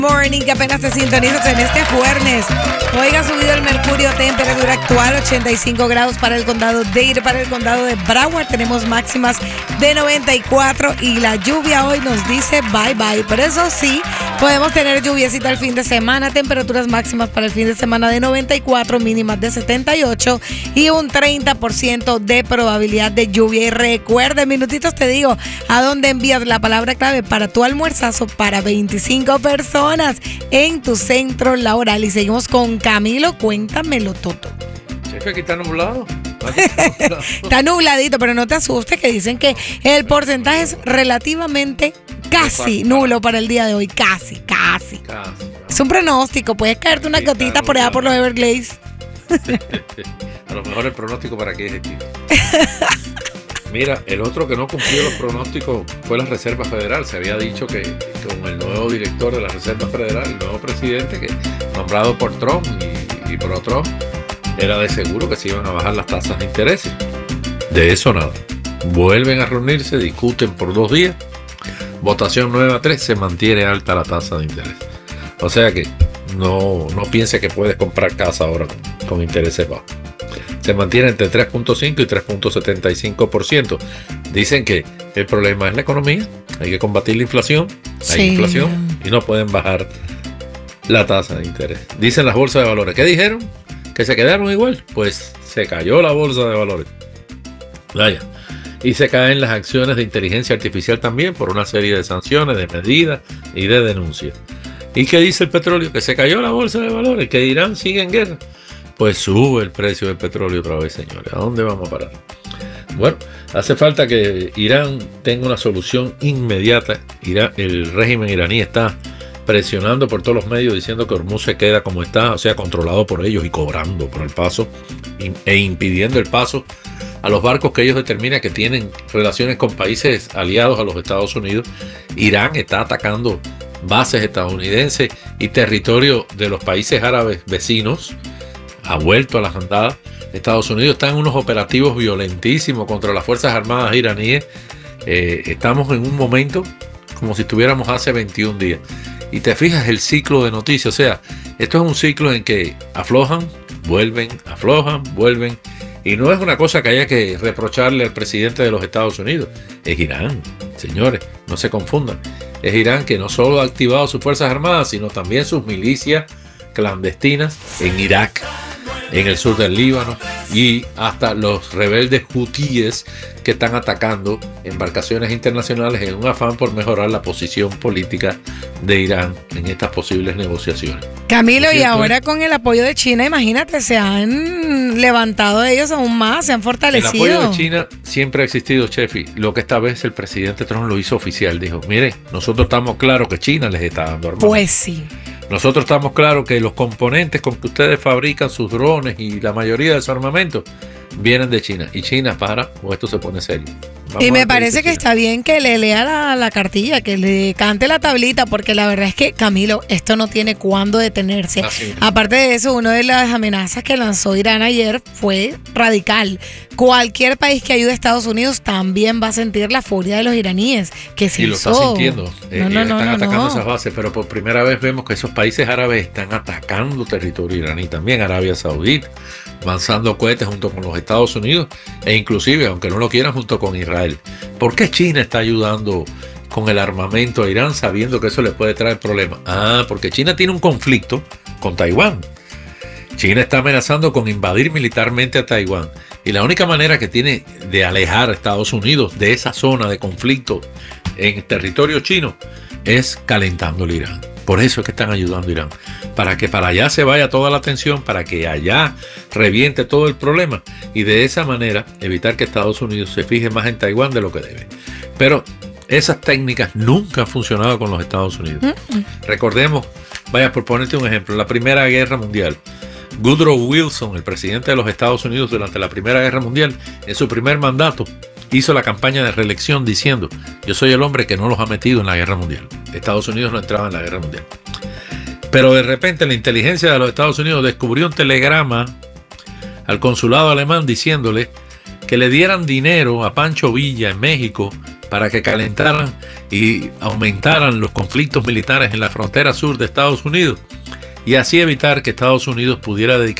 Morning, que apenas te sintonizas en este jueves. Hoy ha subido el mercurio, temperatura actual 85 grados para el condado Dade, para el condado de Broward tenemos máximas de 94 y la lluvia hoy nos dice bye bye. Pero eso sí, podemos tener lluviecita el fin de semana, temperaturas máximas para el fin de semana de 94, mínimas de 78 y un 30% de probabilidad de lluvia. Y recuerda, en minutitos te digo a dónde envías la palabra clave para tu almuerzazo para 25 personas en tu centro laboral. Y seguimos con Camilo, cuéntamelo todo. Chefe, aquí está nublado. Está nubladito, pero no te asustes, que dicen que el porcentaje es relativamente casi nulo para el día de hoy. Casi. Es un pronóstico, puedes caerte una gotita por allá por los Everglades. A lo mejor el pronóstico para qué es este. Mira, el otro que no cumplió los pronósticos fue la Reserva Federal. Se había dicho que con el nuevo director de la Reserva Federal, el nuevo presidente, que nombrado por Trump y pro Trump, era de seguro que se iban a bajar las tasas de interés. De eso nada. Vuelven a reunirse, discuten por 2 días. Votación 9-3, se mantiene alta la tasa de interés. O sea que no piense que puedes comprar casa ahora con intereses bajos. Se mantiene entre 3.5 y 3.75%. Dicen que el problema es la economía, hay que combatir la inflación, hay inflación y no pueden bajar la tasa de interés. Dicen las bolsas de valores, ¿qué dijeron? ¿Que se quedaron igual? Pues se cayó la bolsa de valores. Vaya. Y se caen las acciones de inteligencia artificial también por una serie de sanciones, de medidas y de denuncias. ¿Y qué dice el petróleo? Que se cayó la bolsa de valores, que Irán sigue en guerra. Pues sube el precio del petróleo otra vez, señores. ¿A dónde vamos a parar? Bueno, hace falta que Irán tenga una solución inmediata. El régimen iraní está presionando por todos los medios diciendo que Hormuz se queda como está, o sea, controlado por ellos y cobrando por el paso e impidiendo el paso a los barcos que ellos determinan que tienen relaciones con países aliados a los Estados Unidos. Irán está atacando bases estadounidenses y territorio de los países árabes vecinos. Ha vuelto a las andadas. Estados Unidos está en unos operativos violentísimos contra las Fuerzas Armadas iraníes. Estamos en un momento como si estuviéramos hace 21 días. Y te fijas el ciclo de noticias. O sea, esto es un ciclo en que aflojan, vuelven, aflojan, vuelven. Y no es una cosa que haya que reprocharle al presidente de los Estados Unidos. Es Irán, señores, no se confundan. Es Irán que no solo ha activado sus Fuerzas Armadas, sino también sus milicias clandestinas en Irak, en el sur del Líbano, y hasta los rebeldes hutíes que están atacando embarcaciones internacionales en un afán por mejorar la posición política de Irán en estas posibles negociaciones. Camilo, y ahora con el apoyo de China, imagínate, se han levantado ellos aún más, se han fortalecido. El apoyo de China siempre ha existido, Chefi. Lo que esta vez el presidente Trump lo hizo oficial. Dijo, mire, nosotros estamos claros que China les está dando armas. Pues sí. Nosotros estamos claros que los componentes con que ustedes fabrican sus drones y la mayoría de su armamento vienen de China. Y China o esto se pone serio. Y me parece que está bien que le lea la cartilla, que le cante la tablita, porque la verdad es que, Camilo, esto no tiene cuándo detenerse. Aparte de eso, una de las amenazas que lanzó Irán ayer fue radical. Cualquier país que ayude a Estados Unidos también va a sentir la furia de los iraníes. Que se y lo está sintiendo. Están atacando esas no. bases, pero por primera vez vemos que esos países árabes están atacando territorio iraní. También Arabia Saudita, lanzando cohetes junto con los Estados Unidos e inclusive, aunque no lo quieran, junto con Israel. ¿Por qué China está ayudando con el armamento a Irán sabiendo que eso le puede traer problemas? Porque China tiene un conflicto con Taiwán. China está amenazando con invadir militarmente a Taiwán. Y la única manera que tiene de alejar a Estados Unidos de esa zona de conflicto en territorio chino es calentando el Irán. Por eso es que están ayudando a Irán. Para que para allá se vaya toda la atención, para que allá reviente todo el problema. Y de esa manera evitar que Estados Unidos se fije más en Taiwán de lo que debe. Pero esas técnicas nunca han funcionado con los Estados Unidos. Recordemos, vaya por ponerte un ejemplo, la Primera Guerra Mundial. Woodrow Wilson, el presidente de los Estados Unidos durante la Primera Guerra Mundial, en su primer mandato, hizo la campaña de reelección diciendo: yo soy el hombre que no los ha metido en la guerra mundial. Estados Unidos no entraba en la guerra mundial. Pero de repente la inteligencia de los Estados Unidos descubrió un telegrama al consulado alemán diciéndole que le dieran dinero a Pancho Villa en México para que calentaran y aumentaran los conflictos militares en la frontera sur de Estados Unidos y así evitar que Estados Unidos pudiera dedicar